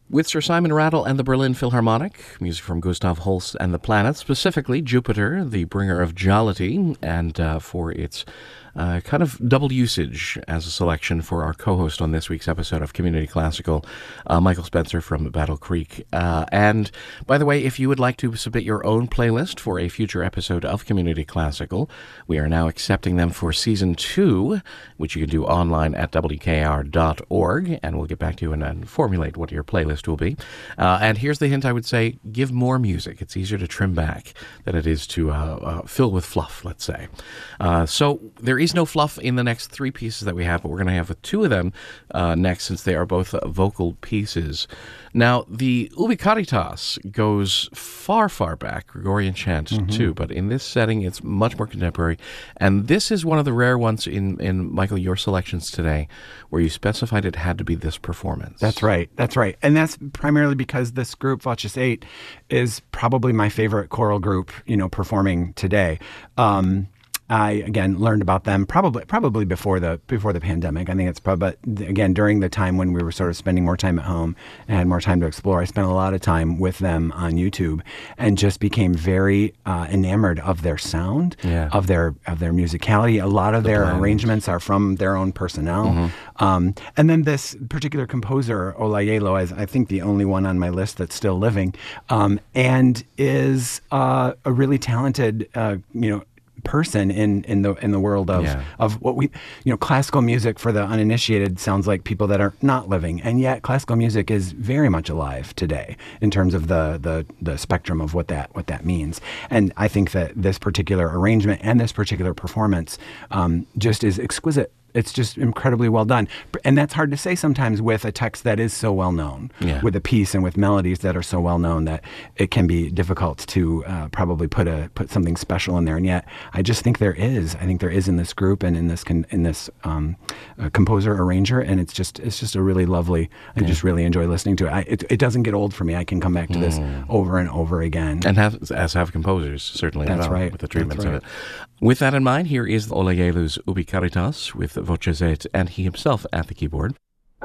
With Sir Simon Rattle and the Berlin Philharmonic, music from Gustav Holst and the Planets, specifically Jupiter, the bringer of jollity, and for its kind of double usage as a selection for our co-host on this week's episode of Community Classical, Michael Spencer from Battle Creek. And by the way, if you would like to submit your own playlist for a future episode of Community Classical, we are now accepting them for Season 2, which you can do online at wkr.org, and we'll get back to you and formulate what your playlist will be. And here's the hint I would say: give more music. It's easier to trim back than it is to fill with fluff, let's say. So there is no fluff in the next three pieces that we have, but we're going to have two of them next, since they are both vocal pieces. Now, the Ubi Caritas goes far, far back, Gregorian chant too, but in this setting, it's much more contemporary. And this is one of the rare ones in Michael, your selections today, where you specified it had to be this performance. That's right. And that's primarily because this group, Voces 8, is probably my favorite choral group, performing today. I again learned about them probably before the pandemic. I think it's probably, but again, during the time when we were sort of spending more time at home and had more time to explore, I spent a lot of time with them on YouTube and just became very enamored of their sound, of their musicality. A lot of their arrangements are from their own personnel. And then this particular composer, Olayelo, is I think the only one on my list that's still living, and is a really talented, person in the world of what we classical music. For the uninitiated, sounds like people that are not living, and yet classical music is very much alive today in terms of the spectrum of what that means. And I think that this particular arrangement and this particular performance just is exquisite. It's just incredibly well done. And that's hard to say sometimes with a text that is so well known, with a piece and with melodies that are so well known, that it can be difficult to probably put something special in there. And yet I just think there is. I think there is in this group and in this composer arranger, and it's just a really lovely. I just really enjoy listening to it. It doesn't get old for me. I can come back to this over and over again. And have composers, certainly. That's right. With the treatments of it. With that in mind, here is Olayelu's Ubi Caritas with Voces 8 and he himself at the keyboard.